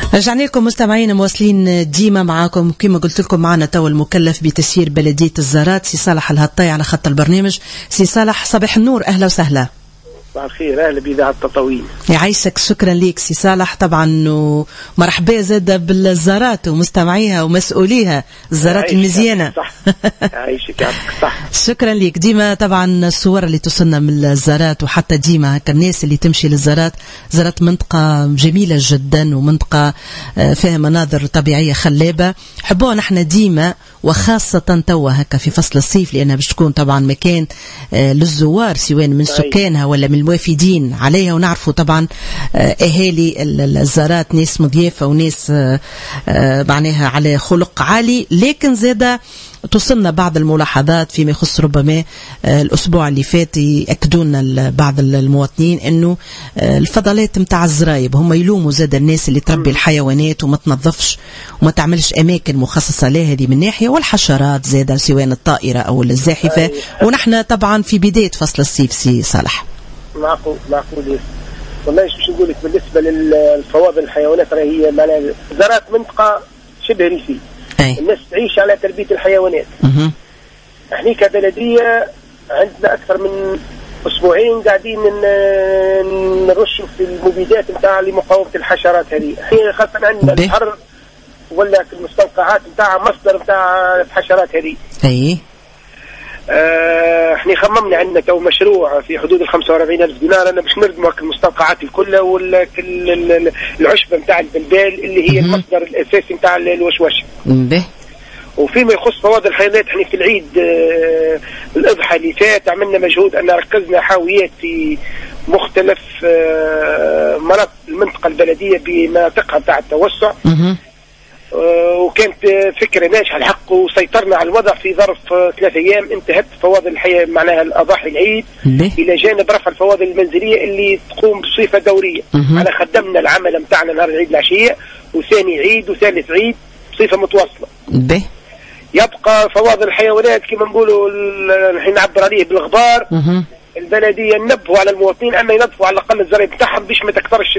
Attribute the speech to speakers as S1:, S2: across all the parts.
S1: رجعنا لكم مستمعين مواصلين ديما معاكم كما قلت لكم. معنا تو المكلف بتسيير بلدية الزارات سي صالح الهطاي على خط البرنامج. سي صالح صباح النور، أهلا وسهلا.
S2: صباح الخير، أهلا بإذاعة التطاوين.
S1: يعيشك، شكرا ليك سي صالح. طبعا ومرحبا زاد بالزارات ومستمعيها ومسؤوليها الزارات المزيانة.
S2: صح. يعيشك يعطيك صح.
S1: شكرا ليك. ديما طبعا الصور اللي توصلنا من الزارات وحتى ديما هكا الناس اللي تمشي للزارات، زارات منطقة جميلة جدا ومنطقة فيها مناظر طبيعية خلابة. حبوها نحن ديما وخاصة توا هكا في فصل الصيف، لأنها باش تكون طبعا مكان للزوار سواء من سكانها ولا من الموافدين عليها. ونعرفوا طبعا أهالي الزارات ناس مضيافة وناس معناها على خلق عالي، لكن زادة توصلنا بعض الملاحظات فيما يخص ربما الأسبوع اللي فات يأكدون بعض المواطنين أنه الفضلات متاع الزرايب هم يلوموا زاد الناس اللي تربي الحيوانات وما تنظفش وما تعملش أماكن مخصصة لها هذه من ناحية، والحشرات زاد سواء الطائرة أو الزاحفة. ونحن طبعا في بداية فصل الصيف سي صالح.
S2: معقول والله ايش باش نقول لك بالنسبة للفواضل الحيوانات، راهي معناها زارات منطقة شبه ريفية. الناس تعيش على تربية الحيوانات. احنا كبلدية عندنا أكثر من أسبوعين قاعدين نرشوا في المبيدات نتاع لمقاومة الحشرات هذه. هي خاصة عندنا الحر ولا المستنقعات نتاع مصدر نتاع الحشرات هذه. احنا خممنا عندنا تو مشروع في حدود 45,000 دينار انا باش نردموا المستنقعات الكل والعشبة نتاع البلبال اللي هي المصدر الأساسي نتاع الوشوشة. وفيما يخص فواضل الحيوانات، احنا في العيد الأضحى اللي فات عملنا مجهود أن ركزنا حاويات في مختلف مناطق المنطقة البلدية بمناطقها بتاع التوسع. وكانت فكرة ناجحة الحق، وسيطرنا على الوضع في ظرف 3 أيام. انتهت فواضل معناها الأضاحي العيد إلى جانب رفع الفواضل المنزلية اللي تقوم بصفة دورية. أنا خدمنا العمل متاعنا نهار العيد العشية وثاني عيد وثالث عيد بصفة متواصلة. يبقى فواضل الحيوانات كما نقولوا الحين نعبر عليه بالغبار. البلدية ننبهوا على المواطنين أن ينظفوا على الأقل الزرايب بتاعهم باش ما تكثرش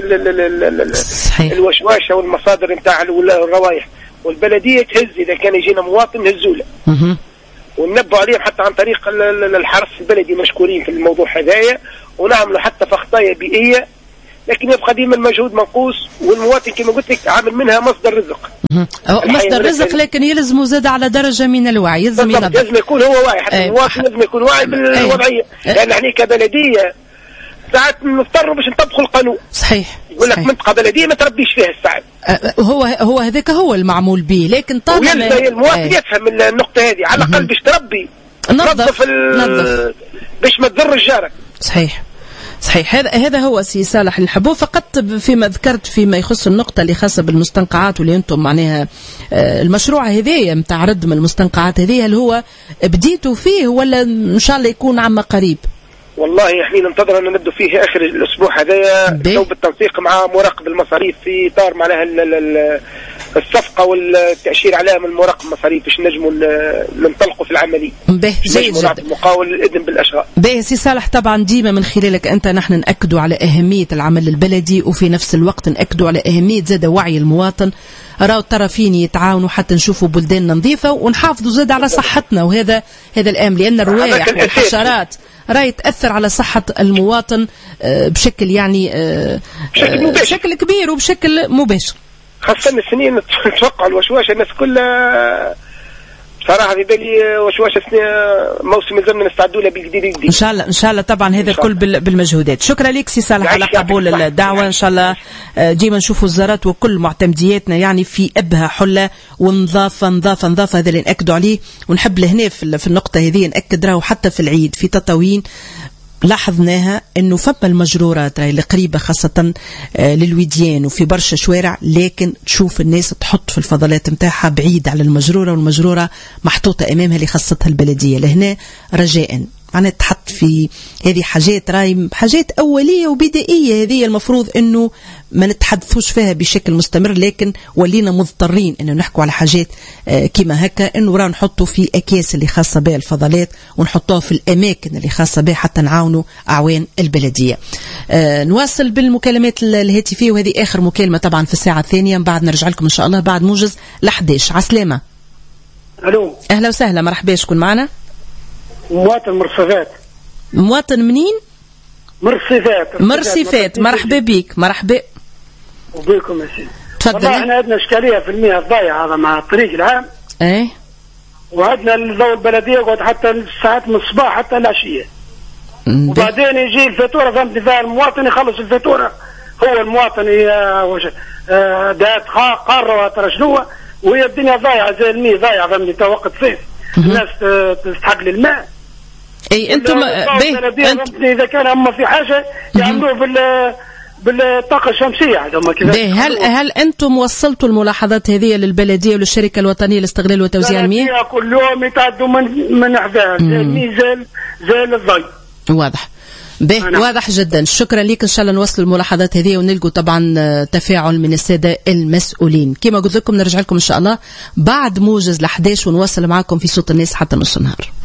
S2: الوشواشة والمصادر نتاع الروائح. والبلدية تهز إذا كان يجينا مواطن هزوله. وننبهوا عليهم حتى عن طريق الحرس البلدي، مشكورين في الموضوع هذايا، ونعملوا حتى فخطايا بيئية. لكن يبقى ديما المجهود منقوص، والمواطن كما قلت لك عامل منها مصدر رزق.
S1: مصدر رزق، لكن يلزم زاد على درجة من الوعي. لازم
S2: يكون هو واعي، حتى المواطن لازم يكون واعي بالوضعية. لأن احنا كبلدية ساعات نضطروا باش نطبقوا القانون.
S1: صحيح.
S2: يقول لك منطقة بلدية ما تربيش فيها الساعات.
S1: هو هذاك هو المعمول به، لكن طالما
S2: المواطن يفهم النقطة هذه على الأقل باش تربي نظف باش ما تضر جارك.
S1: صحيح. هذا هو سي صالح الحبو. فقط فيما ذكرت فيما يخص النقطة اللي خاصة بالمستنقعات، واللي أنتم معناها المشروع هذايا متاع ردم المستنقعات هذه، هل هو بديتوا فيه ولا إن شاء الله يكون عما قريب؟
S2: والله احنا ننتظر أن نبدو فيه آخر الأسبوع هذايا بالتنسيق مع مراقب المصاريف في إطار معناها الصفقة والتأشير عليها من مراقب المصاريف باش نجموا ننطلقوا في العملية.
S1: جيد جدا.
S2: مقاول الإذن بالأشغال.
S1: سي صالح، طبعا ديما من خلالك أنت نحن نأكدوا على أهمية العمل البلدي، وفي نفس الوقت نأكدوا على أهمية زاد وعي المواطن. راو الطرفين يتعاونوا حتى نشوفوا بلداننا نظيفة ونحافظوا زاد على صحتنا، وهذا الأهم، لأن الروائح والحشرات راهي تأثر على صحة المواطن بشكل يعني بشكل كبير وبشكل مباشر.
S2: خاصة السنين نتوقع الوشواشة الناس كلها بصراحة في بالي وشواشة موسم لازمنا نستعدوا لها بالجديد.
S1: إن شاء الله طبعا هذا الكل بالمجهودات. شكرا لك سي صالح على قبول الدعوة. إن شاء الله ديما نشوفوا الزارات وكل معتمدياتنا يعني في أبها حلة ونظافة. هذا اللي نأكدوا عليه. ونحب لهنا في النقطة هذه نأكد راهو حتى في العيد في تطاوين لاحظناها انه فما المجرورات اللي قريبه خاصه للوديان وفي برشا شوارع، لكن تشوف الناس تحط في الفضلات نتاعها بعيد على المجروره، والمجروره محطوطه امامها اللي خصتها البلديه. لهنا رجاء معناها تحط في هذه حاجات راي حاجات أولية وبدائية، هذه المفروض أنه ما نتحدثوش فيها بشكل مستمر، لكن ولينا مضطرين أنه نحكوا على حاجات كما هكا، أنه راه نحطوا في أكياس اللي خاصة بها الفضلات ونحطوها في الأماكن اللي خاصة بها حتى نعاونوا أعوان البلدية. نواصل بالمكالمات الهاتفية، وهذه آخر مكالمة طبعا في الساعة الثانية، من بعد نرجع لكم إن شاء الله بعد موجز ل11. عسلامة.
S2: ألو،
S1: أهلا وسهلا، مرحبا، شكون معنا؟
S2: مواطن مرصفات.
S1: مواطن منين؟
S2: مرصفات.
S1: مرحبا بك. مرحبا
S2: وبيكم يا سيدي.
S1: تفضل.
S2: والله احنا عندنا اشكاليه في المياه الضايعه هذا مع الطريق العام.
S1: ايه.
S2: وعندنا الضوء البلديه يقعد حتى الساعات من الصباح حتى العشيه. وبعدين يجي الفاتوره، فهمتني، فيها المواطن يخلص الفاتوره، هو المواطن دات قاره ترى شنو، وهي الدنيا ضايعه زي المياه ضايعه، فهمتني، تا وقت صيف الناس تستحق للماء.
S1: اي انتم
S2: اذا كان هم في حاجه يعملوه بالطاقه الشمسيه هذوما كذا.
S1: هل انتم وصلتوا الملاحظات هذه للبلديه وللشركه الوطنيه لاستغلال وتوزيع المياه؟
S2: كل يوم يتعدوا من حذاها زي الضي.
S1: واضح. واضح جدا. شكرا لك. ان شاء الله نوصل الملاحظات هذه ونلقوا طبعا تفاعل من الساده المسؤولين. كما قلت لكم نرجع لكم ان شاء الله بعد موجز ل11 ونواصل معكم في صوت الناس حتى نص النهار.